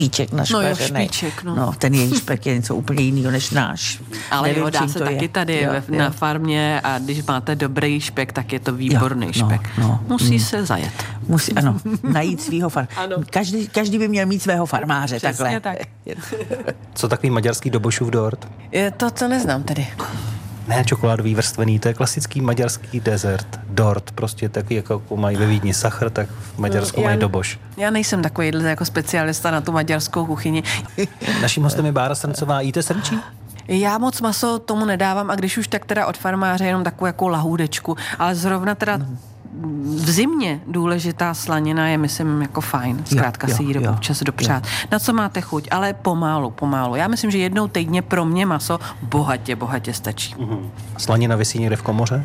špíček naškvařený. No, ten jejich špek je něco úplně jiného než náš. Ale nevím, jo, dá se taky tady na farmě a když máte dobrý špek, tak je to výborný špek. Musí se zajet. Musí, ano, najít svýho farmáře. Každý by měl mít svého farmáře. Přesně takhle. Tak. Co takový maďarský dobošův dort? To neznám tedy. Ne, čokoládový vrstvený, to je klasický maďarský dezert. Dort, prostě taky, jako mají ve Vídni sachr, tak v Maďarsku mají doboš. Já nejsem takový jako specialista na tu maďarskou kuchyni. Naším hostem je Bára Srncová. Jíte srnčí? Já moc maso tomu nedávám a když už tak teda od farmáře jenom takovou jako lahůdečku, ale zrovna teda v zimě důležitá slanina je, myslím, jako fajn. Zkrátka si ji občas dopřát. Na co máte chuť, ale pomalu. Já myslím, že jednou týdně pro mě maso bohatě stačí. Slanina visí někde v komoře?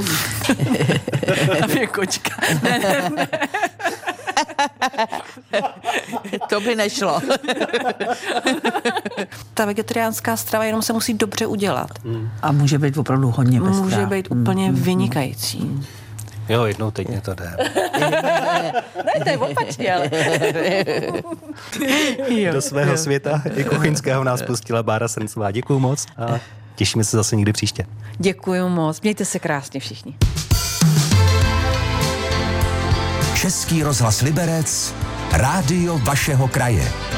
Tam je kočka. Ne. To by nešlo. Ta vegetariánská strava jenom se musí dobře udělat. A může být opravdu hodně pestrá. Může být úplně vynikající. Jo, jednou týdně to jde. Ne, to je opačně, ale... Do svého světa i kuchyňského nás pustila Bára Srncová. Děkuju moc a těšíme se zase někdy příště. Děkuju moc. Mějte se krásně všichni. Český rozhlas Liberec, rádio vašeho kraje.